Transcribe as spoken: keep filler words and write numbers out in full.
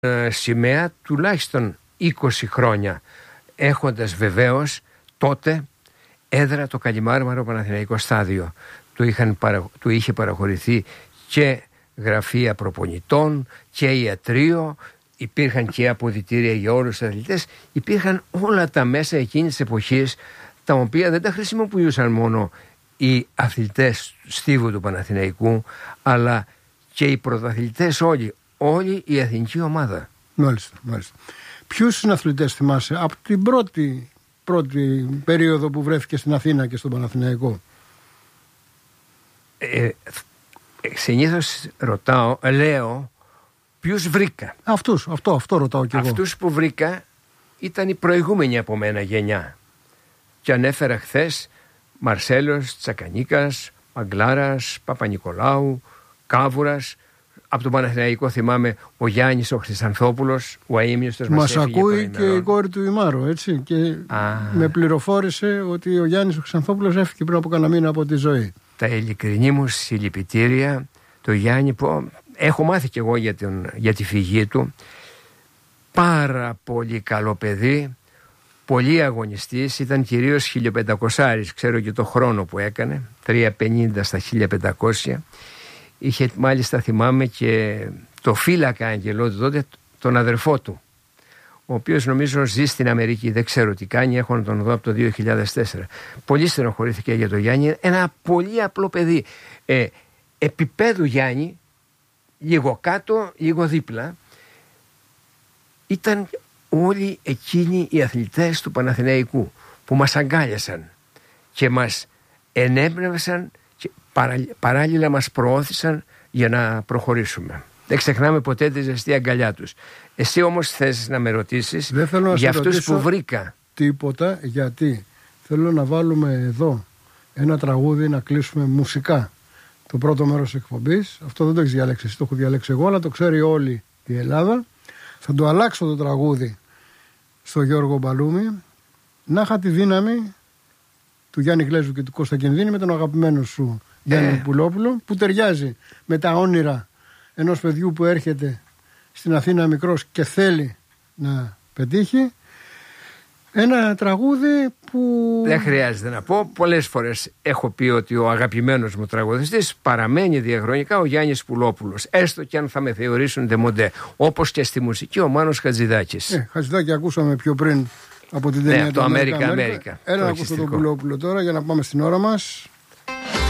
σημαία τουλάχιστον είκοσι χρόνια, έχοντας βεβαίως τότε έδρα το Καλιμάρμαρο Παναθηναϊκό Στάδιο. Του, είχαν, του είχε παραχωρηθεί και γραφεία προπονητών και ιατρείο, υπήρχαν και αποδυτήρια για όλους τους αθλητές, υπήρχαν όλα τα μέσα εκείνης της εποχής, τα οποία δεν τα χρησιμοποιούσαν μόνο οι αθλητές στίβου του Παναθηναϊκού, αλλά και οι πρωταθλητές όλοι, όλη η εθνική ομάδα. Μάλιστα, μάλιστα. Ποιους συναθλητές θυμάσαι από την πρώτη, πρώτη περίοδο που βρέθηκε στην Αθήνα και στον Παναθηναϊκό? Ε, συνήθως ρωτάω, λέω, ποιους βρήκα. Αυτούς, αυτό, αυτό ρωτάω κι εγώ. Αυτούς που βρήκα ήταν η προηγούμενη από μένα γενιά. Και ανέφερα χθες Μαρσέλος, Τσακανίκας, Μαγκλάρας, Παπα-Νικολάου, Κάβουρας. Από τον Παναθηναϊκό θυμάμαι ο Γιάννης ο Χρυσανθόπουλος, ο αείμνηστος μας έφυγε. Μας ακούει και η κόρη του Ιμάρου, έτσι. Και Α. με πληροφόρησε ότι ο Γιάννης ο Χρυσανθόπουλος έφυγε πριν από κανένα μήνα από τη ζωή. Τα ειλικρινή μου συλληπιτήρια, το Γιάννη που έχω μάθει κι εγώ για, τον, για τη φυγή του. Πάρα πολύ καλό παιδί, πολύ αγωνιστής, ήταν κυρίως χίλια-πεντακόσια, ξέρω και το χρόνο που έκανε, τρία πενήντα στα χίλια πεντακόσια. Είχε μάλιστα, θυμάμαι, και το φύλακα αγγελό του τότε, τον αδερφό του, ο οποίος νομίζω ζει στην Αμερική, δεν ξέρω τι κάνει, έχω να τον δω από το δύο χιλιάδες τέσσερα. Πολύ στενοχωρήθηκε για το Γιάννη, ένα πολύ απλό παιδί, ε, επίπεδου Γιάννη, λίγο κάτω, λίγο δίπλα. Ήταν όλοι εκείνοι οι αθλητές του Παναθηναϊκού που μας αγκάλιασαν και μας ενέπνευσαν και παράλληλα μας προώθησαν για να προχωρήσουμε. Δεν ξεχνάμε ποτέ τη ζεστή αγκαλιά τους. Εσύ όμως θες να με ρωτήσεις για αυτούς που βρήκα? Τίποτα, γιατί θέλω να βάλουμε εδώ ένα τραγούδι να κλείσουμε μουσικά το πρώτο μέρος της εκπομπής. Αυτό δεν το έχεις διαλέξει εσύ, το έχω διαλέξει εγώ, αλλά το ξέρει όλη η Ελλάδα. Θα το αλλάξω το τραγούδι στο Γιώργο Μπαλούμη. Να είχα τη δύναμη του Γιάννη Γλέζου και του Κώστα Κινδύνη με τον αγαπημένο σου Γιάννη ε. Πουλόπουλο, που ταιριάζει με τα όνειρα ενός παιδιού που έρχεται στην Αθήνα μικρός και θέλει να πετύχει. Ένα τραγούδι που... Δεν χρειάζεται να πω, πολλές φορές έχω πει ότι ο αγαπημένος μου τραγουδιστής παραμένει διαχρονικά ο Γιάννης Πουλόπουλος, έστω και αν θα με θεωρήσουν ντεμοντέ, όπως και στη μουσική ο Μάνος Χατζηδάκης. Ε, Χατζηδάκη ακούσαμε πιο πριν από την ταινία, ναι, το Αμέρικα Αμέρικα. Έλα να ακούσω τον Πουλόπουλο τώρα για να πάμε στην ώρα μας.